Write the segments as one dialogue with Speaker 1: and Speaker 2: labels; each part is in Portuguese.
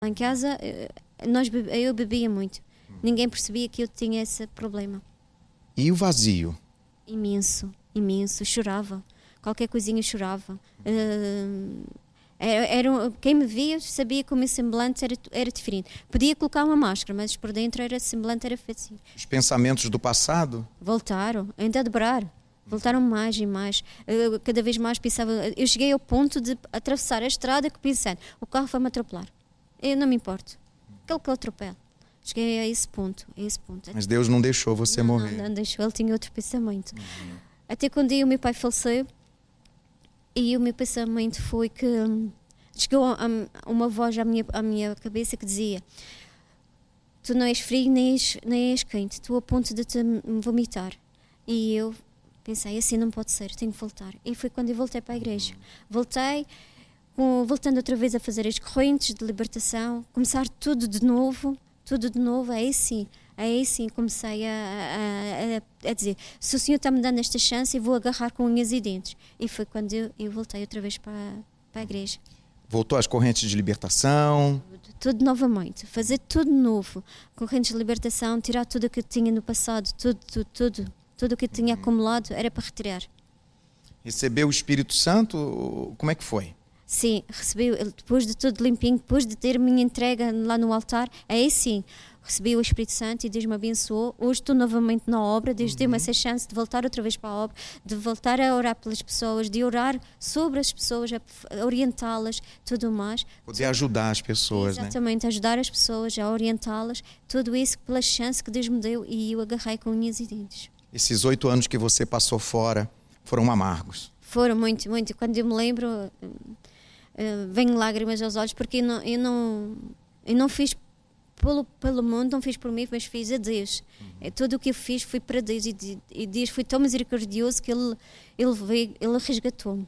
Speaker 1: Lá em casa, eu bebia muito. Ninguém percebia que eu tinha esse problema.
Speaker 2: E o vazio?
Speaker 1: Imenso, imenso. Chorava. Qualquer coisinha chorava. Quem me via sabia que o meu semblante era diferente. Podia colocar uma máscara, mas por dentro o semblante era feito assim.
Speaker 2: Os pensamentos do passado?
Speaker 1: Voltaram, ainda a dobrar. Voltaram mais e mais. Cada vez mais pensava. Eu cheguei ao ponto de atravessar a estrada que pensando, o carro vai-me atropelar. Eu não me importo. Aquele que eu atropelo. Cheguei a esse ponto,
Speaker 2: Mas Deus não deixou você morrer.
Speaker 1: Não deixou, ele tinha outro pensamento. Até que um dia o meu pai faleceu e o meu pensamento foi que chegou uma voz à minha cabeça que dizia: tu não és frio nem és quente, estou a ponto de te vomitar. E eu pensei, assim não pode ser, tenho que voltar. E foi quando eu voltei para a igreja. Voltando outra vez a fazer as correntes de libertação, começar tudo de novo, aí sim comecei a dizer, se o Senhor está me dando esta chance, eu vou agarrar com unhas e dentes. E foi quando eu voltei outra vez para a igreja.
Speaker 2: Voltou às correntes de libertação?
Speaker 1: Tudo novamente, fazer tudo novo, correntes de libertação, tirar tudo o que tinha no passado, tudo o que tinha acumulado era para retirar.
Speaker 2: Recebeu o Espírito Santo? Como é que foi?
Speaker 1: Sim, recebi, depois de tudo limpinho, depois de ter minha entrega lá no altar, aí sim, recebi o Espírito Santo e Deus me abençoou. Hoje estou novamente na obra, Deus deu-me essa chance de voltar outra vez para a obra, de voltar a orar pelas pessoas, de orar sobre as pessoas, a orientá-las, tudo mais.
Speaker 2: Poder ajudar as pessoas,
Speaker 1: exatamente, ajudar as pessoas, a orientá-las, tudo isso pela chance que Deus me deu e eu agarrei com unhas e dentes.
Speaker 2: Esses 8 anos que você passou fora foram amargos?
Speaker 1: Foram muito. Quando eu me lembro, vêm lágrimas aos olhos, porque eu não fiz pelo mundo, não fiz por mim, mas fiz a Deus. Tudo o que eu fiz foi para Deus e Deus foi tão misericordioso que Ele resgatou-me.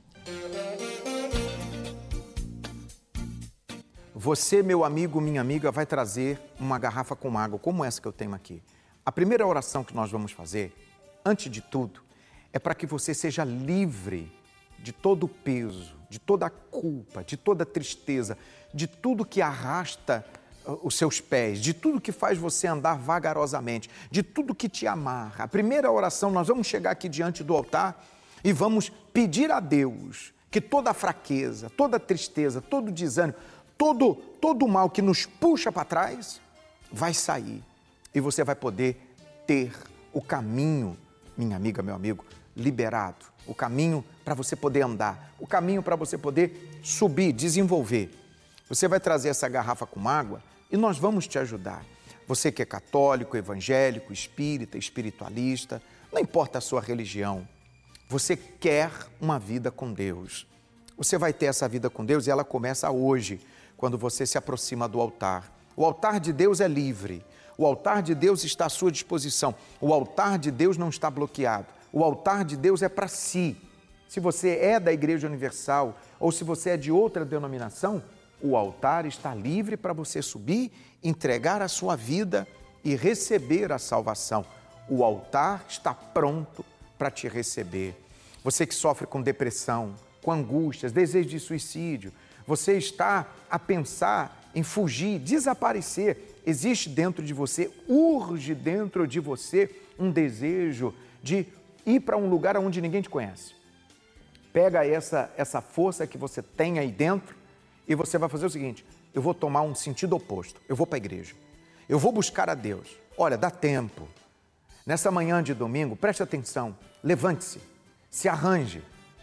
Speaker 3: Você, meu amigo, minha amiga, vai trazer uma garrafa com água, como essa que eu tenho aqui. A primeira oração que nós vamos fazer, antes de tudo, é para que você seja livre de todo o peso, de toda a culpa, de toda a tristeza, de tudo que arrasta os seus pés, de tudo que faz você andar vagarosamente, de tudo que te amarra. A primeira oração, nós vamos chegar aqui diante do altar e vamos pedir a Deus que toda a fraqueza, toda a tristeza, todo o desânimo, todo o mal que nos puxa para trás, vai sair. E você vai poder ter o caminho, minha amiga, meu amigo, liberado. O caminho para você poder andar, o caminho para você poder subir, desenvolver. Você vai trazer essa garrafa com água e nós vamos te ajudar. Você que é católico, evangélico, espírita, espiritualista, não importa a sua religião, você quer uma vida com Deus. Você vai ter essa vida com Deus e ela começa hoje, quando você se aproxima do altar. O altar de Deus é livre, o altar de Deus está à sua disposição, o altar de Deus não está bloqueado. O altar de Deus é para si. Se você é da Igreja Universal ou se você é de outra denominação, o altar está livre para você subir, entregar a sua vida e receber a salvação. O altar está pronto para te receber. Você que sofre com depressão, com angústias, desejo de suicídio, você está a pensar em fugir, desaparecer. Existe dentro de você, urge dentro de você um desejo de ir para um lugar onde ninguém te conhece. Pega essa força que você tem aí dentro e você vai fazer o seguinte, eu vou tomar um sentido oposto, eu vou para a igreja, eu vou buscar a Deus. Olha, dá tempo. Nessa manhã de domingo, preste atenção, levante-se, se arranje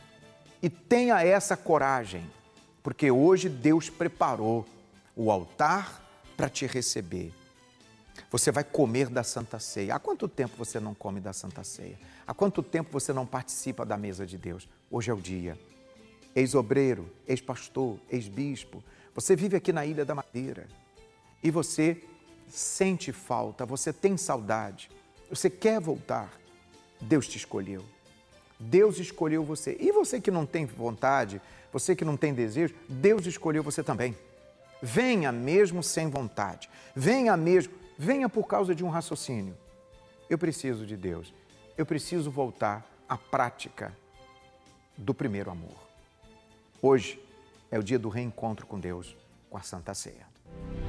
Speaker 3: e tenha essa coragem, porque hoje Deus preparou o altar para te receber. Você vai comer da Santa Ceia. Há quanto tempo você não come da Santa Ceia? Há quanto tempo você não participa da mesa de Deus? Hoje é o dia. Ex-obreiro, ex-pastor, ex-bispo, você vive aqui na Ilha da Madeira e você sente falta, você tem saudade, você quer voltar. Deus te escolheu. Deus escolheu você. E você que não tem vontade, você que não tem desejo, Deus escolheu você também. Venha mesmo sem vontade. Venha por causa de um raciocínio. Eu preciso de Deus. Eu preciso voltar à prática do primeiro amor. Hoje é o dia do reencontro com Deus, com a Santa Ceia.